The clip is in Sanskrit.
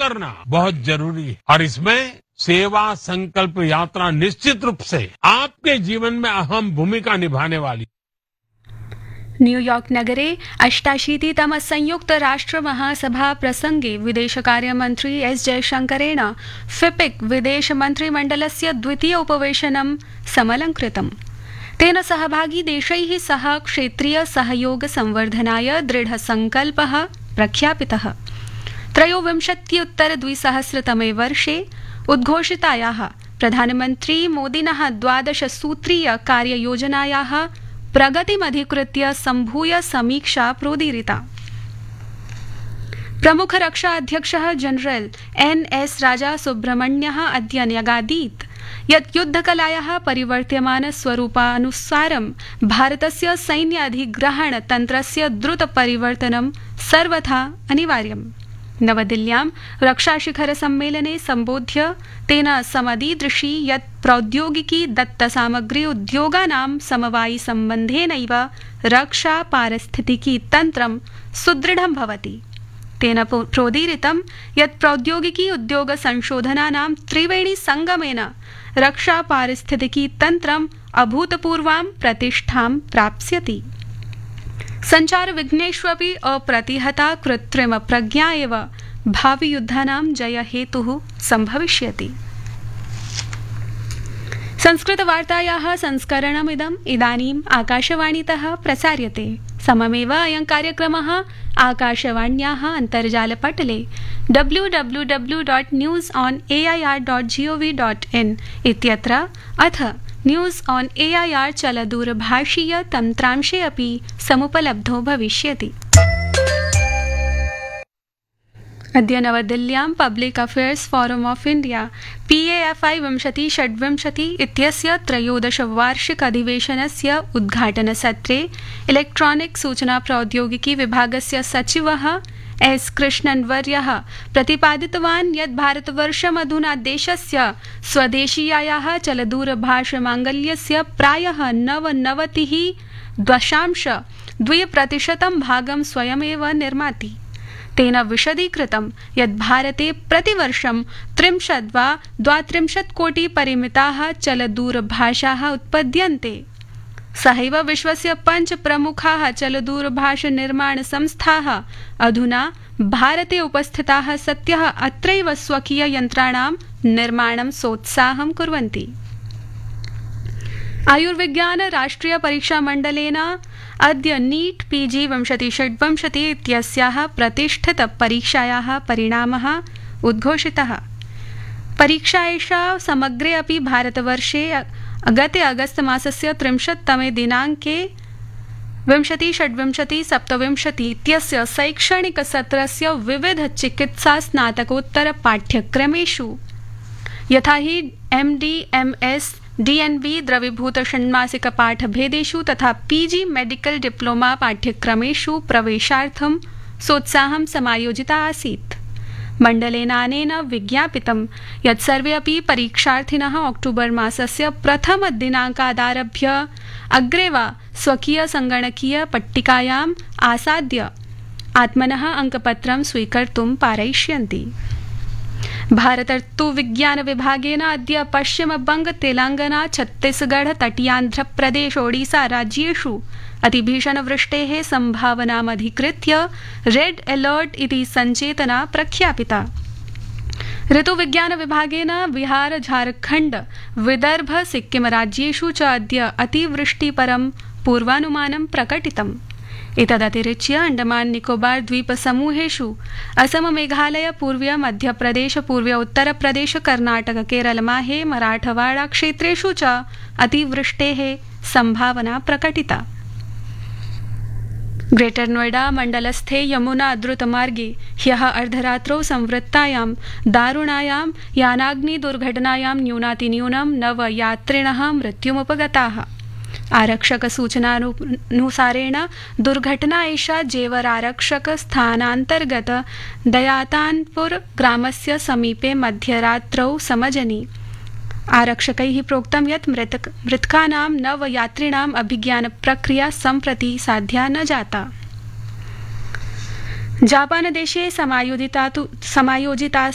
उतरना बहुत जरूरी है और इसमें सेवा संकल्प यात्रा निश्चित रूप से आपके जीवन में अहम भूमिका निभाने वाली। न्यूयॉर्क नगरे 88तम संयुक्त राष्ट्र महासभा प्रसंगे विदेशकार्यमन्त्री एस जयशंकरेण फिपिक विदेश मन्त्रिमण्डलस्य द्वितीय उपवेशनं समलंकृतम्। तेन सहभागी देशैः सह क्षेत्रीय सहयोग संवर्धनाय दृढ़ संकल्पः प्रख्यापितः। 23 वर्षे उद्घोषितायाः प्रधानमन्त्री मोदिनः 12 सूत्रीय कार्ययोजनायाः प्रगतिमधिकृत्य सम्भूय समीक्षा प्रोदीरिता। प्रमुख रक्षा अध्यक्षः जनरल NS राजा सुब्रह्मण्यः अद्य न्यगादीत् यत् युद्धकलायाः परिवर्त्यमान स्वरूपानुसारं भारतस्य सैन्य अधिग्रहण तन्त्रस्य द्रुत परिवर्तनं सर्वथा अनिवार्यम्। नवदिल्ल्यां रक्षाशिखर सम्मेलने सम्बोध्य तेन समदीदृशी यत् प्रौद्योगिकी दत्तसामग्री उद्योगानां समवायि सम्बन्धेनैव रक्षा पारिस्थितिकी तन्त्रं सुदृढं भवति। तेन प्रोदीरितं यत् प्रौद्योगिकी उद्योग संशोधनानां त्रिवेणी संगमेन रक्षा पारिस्थितिकी तन्त्रम् अभूतपूर्वां प्रतिष्ठां प्राप्स्यति। संचार विघ्नेष्वपि अप्रतिहता कृत्रिम प्रज्ञा एव भावि युद्धानां जय हेतुः संभविष्यति। संस्कृतवार्तायाः संस्करणमिदम् इदानीम् आकाशवाणीतः प्रसार्यते। सममेव अयं कार्यक्रमः आकाशवाण्याः अन्तर्जालपटले www.newsonair.gov.in इत्यत्र अथ न्यूज़ ऑन AIR चलदूरभाषीय तन्त्रांशे अपि समुपलब्धो भविष्यति। अद्य नवदिल्ल्यां public affairs forum of India PAFI 2026 इत्यस्य 13 वार्षिक अधिवेशनस्य उद्घाटनसत्रे इलेक्ट्रॉनिक सूचना प्रौद्योगिकी विभागस्य सचिवः S कृष्णन् वर्यः प्रतिपादितवान् यत् भारतवर्षम् अधुना देशस्य स्वदेशीयायाः चलदूरभाषमाङ्गल्यस्य प्रायः 99.2% भागं स्वयमेव निर्माति। तेन विशदीकृतं यत् भारते प्रतिवर्षं 30 वा 32 कोटि परिमिताः चलदूरभाषाः उत्पद्यन्ते। सहैव विश्वस्य 5 प्रमुखाः चलदूरभाष निर्माण संस्थाः अधुना भारते उपस्थिताः सत्यः अत्रैव स्वकीय यन्त्राणां निर्माणं सोत्साहं कुर्वन्ति। आयुर्विज्ञान राष्ट्रिय परीक्षा मण्डलेन अद्य नीट PG 2026 इत्यस्याः प्रतिष्ठित परीक्षायाः परिणामः उद्घोषितः। परीक्षा एषा समग्रे अपि भारतवर्षे गते अगस्त मासस्य 30तमे दिनाङ्के 2026-27 इत्यस्य शैक्षणिक सत्रस्य विविध चिकित्सा स्नातकोत्तर पाठ्यक्रमेषु यथा हि MD, MS, DNB द्रवीभूत षण्मासिक पाठभेदेषु तथा PG मेडिकल डिप्लोमा पाठ्यक्रमेषु प्रवेशार्थं सोत्साहं समायोजिता आसीत्। मण्डलेनानेन विज्ञापितं यत् सर्वे अपि परीक्षार्थिनः अक्टोबर मासस्य प्रथम दिनाङ्कादारभ्य अग्रे वा स्वकीय संगणकीय पट्टिकायाम् आसाद्य आत्मनः अंकपत्रं स्वीकर्तुं पारयिष्यन्ति। भारतर्तु विज्ञान विभागेन अद्य पश्चिमबंग, तेलंगाना, छत्तीसगढ़, तटीयान्ध्रप्रदेश, ओडिशा राज्येषु अतिभीषणवृष्टेः सम्भावनामधिकृत्य रेड अलर्ट इति सञ्चेतना प्रख्यापिता। ऋतुविज्ञान विभागेन बिहार, झारखण्ड, विदर्भ, सिक्किम राज्येषु च अद्य अतिवृष्टिपरं पूर्वानुमानं प्रकटितम्। एतदतिरिच्य अंडमान निकोबार द्वीप समूहेषु असम, मेघालय, पूर्वीय मध्यप्रदेश, पूर्वीय उत्तरप्रदेश, कर्नाटक, केरल, माहे, मराठवाड़ा क्षेत्रेषु च अतिवृष्टेः संभावना प्रकटिता। ग्रेटर नोएडा मण्डलस्थे यमुना द्रुतमार्गे ह्यः अर्धरात्रौ संवृत्तायां दारुणायां यानाग्नि दुर्घटनायां न्यूनातिन्यूनं 9 यात्रिणः मृत्युमुपगताः। आरक्षक सूचनानुसारेण दुर्घटना एषा जेवर आरक्षक स्थानान्तर्गत दयातानपुर ग्रामस्य समीपे मध्यरात्रौ समजनि। आरक्षकैः प्रोक्तं यत् मृतकानां 9 यात्रिणाम् अभिज्ञान प्रक्रिया सम्प्रति साध्या न जाता। जापानदेशे समायोजिता